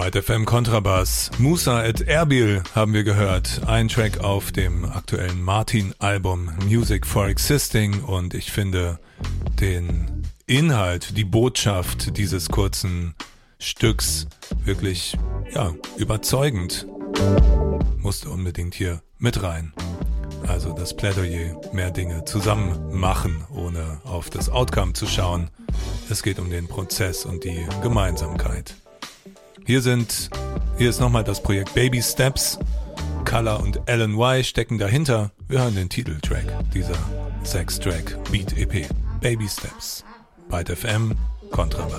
Byte FM Kontrabass. Musa et Erbil haben wir gehört. Ein Track auf dem aktuellen Martin-Album Music for Existing. Und ich finde den Inhalt, die Botschaft dieses kurzen Stücks wirklich, überzeugend. Musste unbedingt hier mit rein. Also das Plädoyer, mehr Dinge zusammen machen, ohne auf das Outcome zu schauen. Es geht um den Prozess und die Gemeinsamkeit. Hier ist nochmal das Projekt Baby Steps. Color und Alan Y stecken dahinter. Wir hören den Titeltrack dieser 6-Track Beat EP. Baby Steps. Byte FM, Kontrabass.